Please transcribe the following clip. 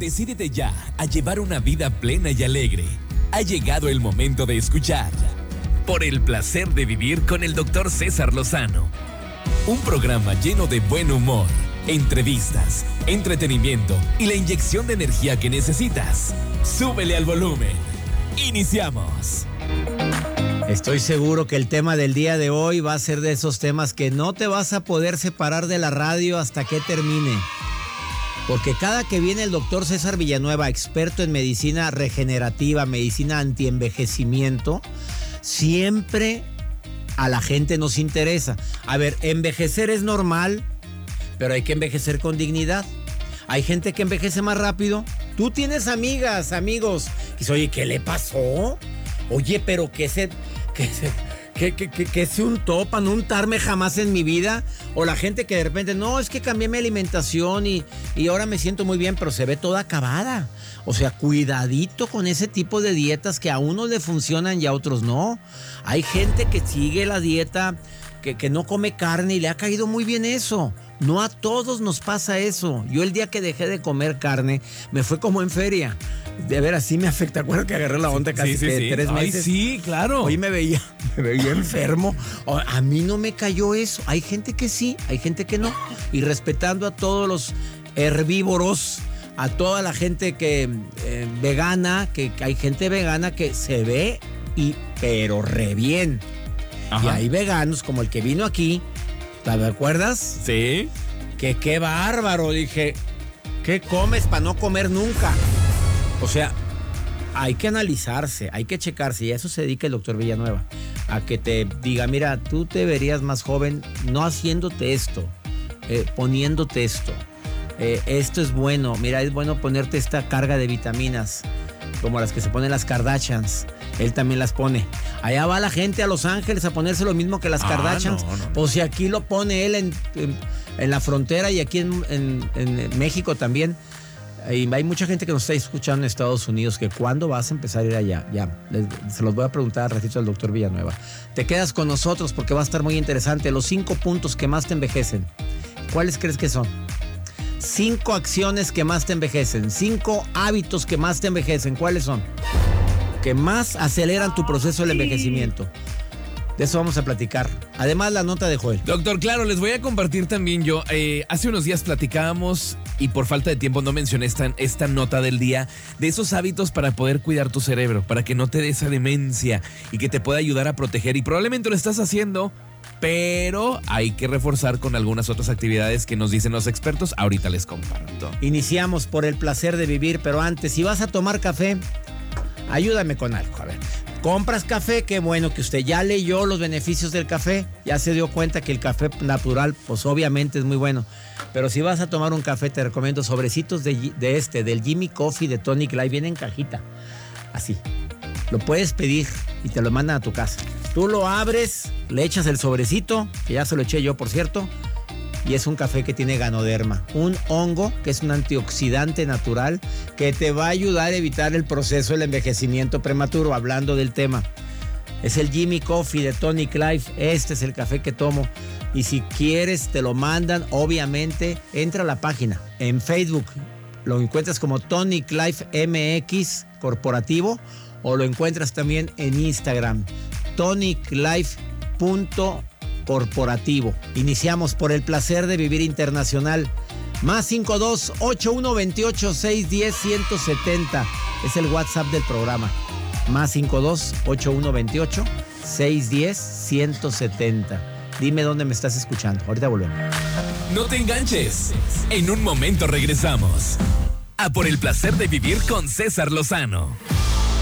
Decídete ya a llevar una vida plena y alegre. Ha llegado el momento de escuchar Por el placer de vivir con el Dr. César Lozano. Un programa lleno de buen humor, entrevistas, entretenimiento y la inyección de energía que necesitas. Súbele al volumen. Iniciamos. Estoy seguro que el tema del día de hoy va a ser de esos temas que no te vas a poder separar de la radio hasta que termine. Porque cada que viene el doctor César Villanueva, experto en medicina regenerativa, medicina antienvejecimiento, siempre a la gente nos interesa. A ver, envejecer es normal, pero hay que envejecer con dignidad. Hay gente que envejece más rápido. Tú tienes amigas, amigos, que dicen, oye, ¿qué le pasó? Oye, pero que se untó para no untarme jamás en mi vida. O la gente que de repente, no, es que cambié mi alimentación y ahora me siento muy bien, pero se ve toda acabada. O sea, cuidadito con ese tipo de dietas que a unos le funcionan y a otros no. Hay gente que sigue la dieta, que no come carne y le ha caído muy bien eso. No a todos nos pasa eso. Yo el día que dejé de comer carne, me fue como en feria. De veras, sí me afecta. Acuerdo que agarré la onda casi 3 meses. Ay, sí, claro. Hoy me veía enfermo. A mí no me cayó eso. Hay gente que sí, hay gente que no. Y respetando a todos los herbívoros, a toda la gente que vegana, que hay gente vegana que se ve pero re bien. Ajá. Y hay veganos como el que vino aquí. ¿Te acuerdas? Sí. Que qué bárbaro. Dije, ¿qué comes para no comer nunca? O sea, hay que analizarse, hay que checarse. Y a eso se dedica el doctor Villanueva. A que te diga, mira, tú te verías más joven no haciéndote esto, poniéndote esto. Esto es bueno. Mira, es bueno ponerte esta carga de vitaminas, como las que se ponen las Kardashians. Él también las pone. Allá va la gente a Los Ángeles a ponerse lo mismo que las Kardashians. No. O si aquí lo pone él en la frontera y aquí en México también. Y hay mucha gente que nos está escuchando en Estados Unidos. Que ¿cuándo vas a empezar a ir allá? Ya, se los voy a preguntar al ratito al doctor Villanueva. Te quedas con nosotros porque va a estar muy interesante. Los 5 puntos que más te envejecen. ¿Cuáles crees que son? 5 acciones que más te envejecen. 5 hábitos que más te envejecen. ¿Cuáles son? Que más aceleran tu proceso del envejecimiento. De eso vamos a platicar. Además, la nota de Joel. Doctor, claro, les voy a compartir también yo. Hace unos días platicábamos, y por falta de tiempo no mencioné esta nota del día, de esos hábitos para poder cuidar tu cerebro, para que no te dé esa demencia y que te pueda ayudar a proteger. Y probablemente lo estás haciendo, pero hay que reforzar con algunas otras actividades que nos dicen los expertos. Ahorita les comparto. Iniciamos por el placer de vivir, pero antes, si vas a tomar café, ayúdame con algo. A ver, compras café, qué bueno que usted ya leyó los beneficios del café, ya se dio cuenta que el café natural, pues obviamente es muy bueno. Pero si vas a tomar un café, te recomiendo sobrecitos del Jimmy Coffee de Tonic Life, viene en cajita, así. Lo puedes pedir y te lo mandan a tu casa. Tú lo abres, le echas el sobrecito, que ya se lo eché yo, por cierto, y es un café que tiene ganoderma, un hongo que es un antioxidante natural que te va a ayudar a evitar el proceso del envejecimiento prematuro, hablando del tema. Es el Jimmy Coffee de Tonic Life, este es el café que tomo. Y si quieres, te lo mandan, obviamente, entra a la página. En Facebook lo encuentras como Tonic Life MX Corporativo, o lo encuentras también en Instagram, toniclife.corporativo. Iniciamos por el placer de vivir internacional. Más 52-8128-610-170. Es el WhatsApp del programa. Más 52-8128-610-170. Dime dónde me estás escuchando. Ahorita volvemos. No te enganches. En un momento regresamos. A por el placer de vivir con César Lozano.